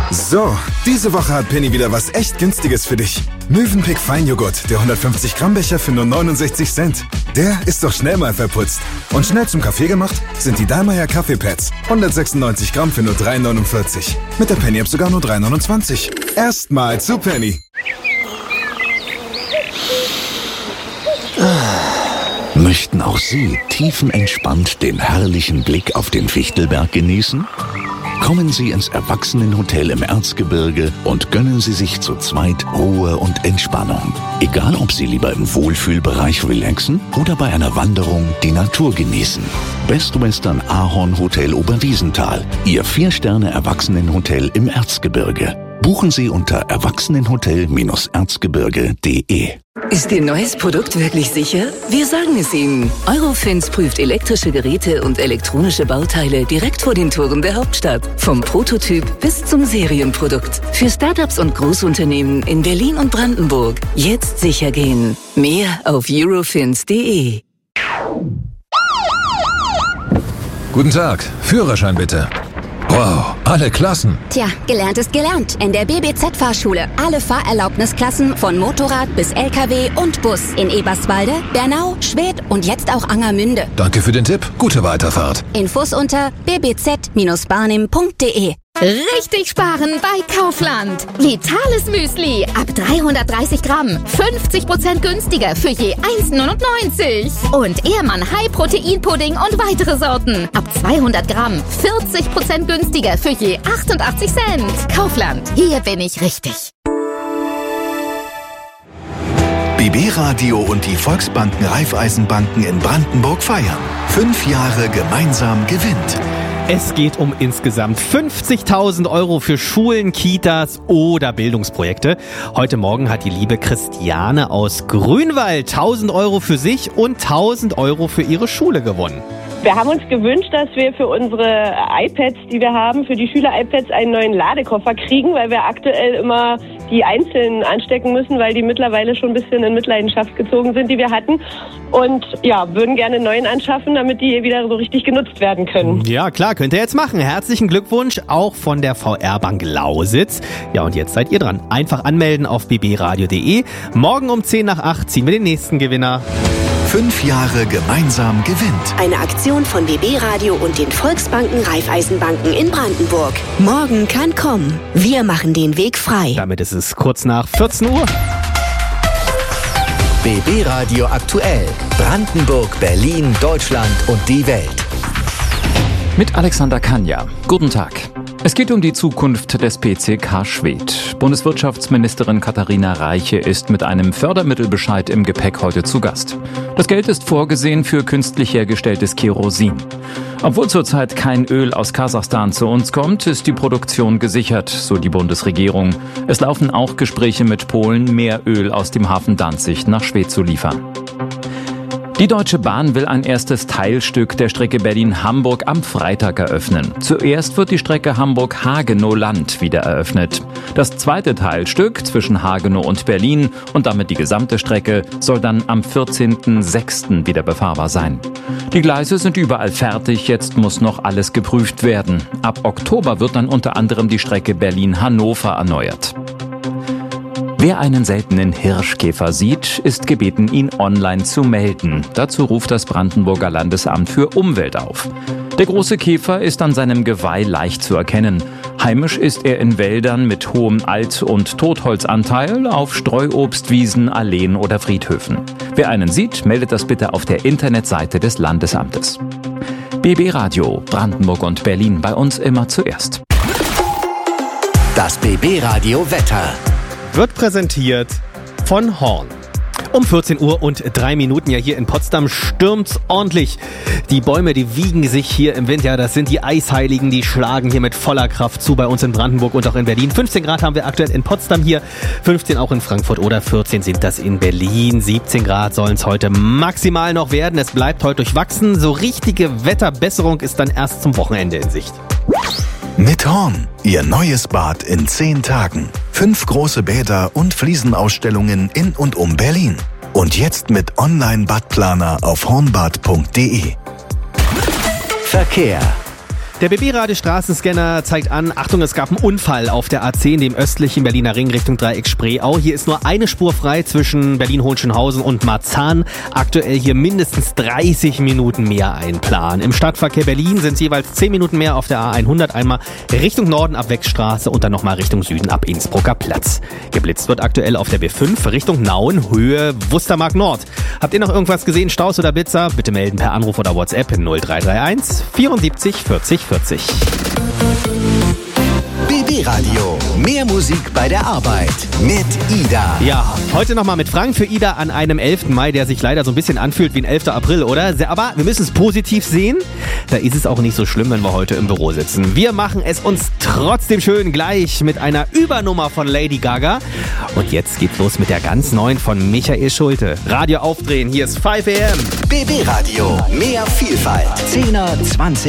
So, diese Woche hat Penny wieder was echt Günstiges für dich. Mövenpick Feinjoghurt, der 150 Gramm Becher für nur 69 Cent. Der ist doch schnell mal verputzt. Und schnell zum Kaffee gemacht sind die Dallmayr Kaffeepads. 196 Gramm für nur 3,49. Mit der Penny-App sogar nur 3,29. Erstmal zu Penny. Möchten auch Sie tiefenentspannt den herrlichen Blick auf den Fichtelberg genießen? Kommen Sie ins Erwachsenenhotel im Erzgebirge und gönnen Sie sich zu zweit Ruhe und Entspannung. Egal, ob Sie lieber im Wohlfühlbereich relaxen oder bei einer Wanderung die Natur genießen. Best Western Ahorn Hotel Oberwiesenthal, Ihr 4-Sterne-Erwachsenenhotel im Erzgebirge. Buchen Sie unter erwachsenenhotel-erzgebirge.de. Ist Ihr neues Produkt wirklich sicher? Wir sagen es Ihnen. Eurofins prüft elektrische Geräte und elektronische Bauteile direkt vor den Toren der Hauptstadt. Vom Prototyp bis zum Serienprodukt. Für Startups und Großunternehmen in Berlin und Brandenburg. Jetzt sicher gehen. Mehr auf eurofins.de. Guten Tag, Führerschein bitte. Wow, alle Klassen. Tja, gelernt ist gelernt. In der BBZ-Fahrschule. Alle Fahrerlaubnisklassen von Motorrad bis LKW und Bus. In Eberswalde, Bernau, Schwedt und jetzt auch Angermünde. Danke für den Tipp. Gute Weiterfahrt. Infos unter bbz-barnim.de. Richtig sparen bei Kaufland. Vitales Müsli ab 330 Gramm. 50% günstiger für je 1,99. Und Ehrmann High Protein Pudding und weitere Sorten. Ab 200 Gramm. 40% günstiger für je 88 Cent. Kaufland. Hier bin ich richtig. BB Radio und die Volksbanken Raiffeisenbanken in Brandenburg feiern. 5 Jahre gemeinsam gewinnt. Es geht um insgesamt 50.000 Euro für Schulen, Kitas oder Bildungsprojekte. Heute Morgen hat die liebe Christiane aus Grünwald 1.000 Euro für sich und 1.000 Euro für ihre Schule gewonnen. Wir haben uns gewünscht, dass wir für unsere iPads, die wir haben, für die Schüler-iPads einen neuen Ladekoffer kriegen, weil wir aktuell immer die einzeln anstecken müssen, weil die mittlerweile schon ein bisschen in Mitleidenschaft gezogen sind, die wir hatten. Und ja, würden gerne einen neuen anschaffen, damit die wieder so richtig genutzt werden können. Ja, klar, könnt ihr jetzt machen. Herzlichen Glückwunsch auch von der VR-Bank Lausitz. Ja, und jetzt seid ihr dran. Einfach anmelden auf bbradio.de. Morgen um 7:50 ziehen wir den nächsten Gewinner. 5 Jahre gemeinsam gewinnt. Eine Aktion von BB Radio und den Volksbanken Raiffeisenbanken in Brandenburg. Morgen kann kommen. Wir machen den Weg frei. Damit ist es kurz nach 14 Uhr. BB Radio aktuell. Brandenburg, Berlin, Deutschland und die Welt. Mit Alexander Kanja. Guten Tag. Es geht um die Zukunft des PCK Schwedt. Bundeswirtschaftsministerin Katharina Reiche ist mit einem Fördermittelbescheid im Gepäck heute zu Gast. Das Geld ist vorgesehen für künstlich hergestelltes Kerosin. Obwohl zurzeit kein Öl aus Kasachstan zu uns kommt, ist die Produktion gesichert, so die Bundesregierung. Es laufen auch Gespräche mit Polen, mehr Öl aus dem Hafen Danzig nach Schwedt zu liefern. Die Deutsche Bahn will ein erstes Teilstück der Strecke Berlin-Hamburg am Freitag eröffnen. Zuerst wird die Strecke Hamburg-Hagenow-Land wieder eröffnet. Das zweite Teilstück zwischen Hagenow und Berlin und damit die gesamte Strecke soll dann am 14.06. wieder befahrbar sein. Die Gleise sind überall fertig, jetzt muss noch alles geprüft werden. Ab Oktober wird dann unter anderem die Strecke Berlin-Hannover erneuert. Wer einen seltenen Hirschkäfer sieht, ist gebeten, ihn online zu melden. Dazu ruft das Brandenburger Landesamt für Umwelt auf. Der große Käfer ist an seinem Geweih leicht zu erkennen. Heimisch ist er in Wäldern mit hohem Alt- und Totholzanteil, auf Streuobstwiesen, Alleen oder Friedhöfen. Wer einen sieht, meldet das bitte auf der Internetseite des Landesamtes. BB Radio, Brandenburg und Berlin, bei uns immer zuerst. Das BB Radio Wetter wird präsentiert von Horn. Um 14 Uhr und 3 Minuten, ja, hier in Potsdam stürmt's ordentlich. Die Bäume, die wiegen sich hier im Wind, ja, das sind die Eisheiligen, die schlagen hier mit voller Kraft zu bei uns in Brandenburg und auch in Berlin. 15 Grad haben wir aktuell in Potsdam hier, 15 auch in Frankfurt oder 14 sind das in Berlin. 17 Grad sollen es heute maximal noch werden. Es bleibt heute durchwachsen. So richtige Wetterbesserung ist dann erst zum Wochenende in Sicht. Mit Horn, Ihr neues Bad in 10 Tagen. 5 große Bäder und Fliesenausstellungen in und um Berlin. Und jetzt mit Online-Badplaner auf hornbad.de. Verkehr. Der BB-Radio-Straßenscanner zeigt an, Achtung, es gab einen Unfall auf der A10, dem östlichen Berliner Ring Richtung Dreieck Spreeau. Hier ist nur eine Spur frei zwischen Berlin-Hohenschönhausen und Marzahn. Aktuell hier mindestens 30 Minuten mehr einplanen. Im Stadtverkehr Berlin sind es jeweils 10 Minuten mehr auf der A100, einmal Richtung Norden ab Wechstraße und dann nochmal Richtung Süden ab Innsbrucker Platz. Geblitzt wird aktuell auf der B5 Richtung Nauen, Höhe Wustermark Nord. Habt ihr noch irgendwas gesehen, Staus oder Blitzer? Bitte melden per Anruf oder WhatsApp 0331 74 40 40. BB Radio. Mehr Musik bei der Arbeit mit Ida. Ja, heute nochmal mit Frank für Ida an einem 11. Mai, der sich leider so ein bisschen anfühlt wie ein 11. April, oder? Aber wir müssen es positiv sehen. Da ist es auch nicht so schlimm, wenn wir heute im Büro sitzen. Wir machen es uns trotzdem schön gleich mit einer Übernummer von Lady Gaga. Und jetzt geht's los mit der ganz neuen von Michael Schulte. Radio aufdrehen, hier ist 5 AM. BB Radio. Mehr Vielfalt. 10er, 20